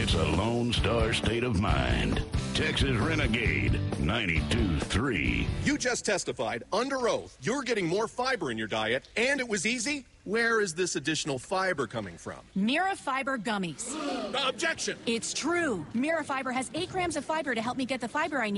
It's a Lone Star state of mind. Texas Renegade 92.3. You just testified under oath you're getting more fiber in your diet, and it was easy. Where is this additional fiber coming from? Mira Fiber Gummies. Objection! It's true. Mira Fiber has 8 grams of fiber to help me get the fiber I need